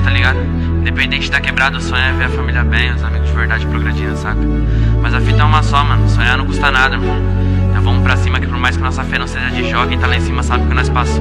tá ligado? Independente da quebrada, o sonho é ver a família bem, os amigos de verdade progredindo, saca? Mas a fita é uma só, mano, sonhar não custa nada, mano. Então vamos pra cima que por mais que nossa fé não seja de jogo, quem tá lá em cima sabe o que nós passou.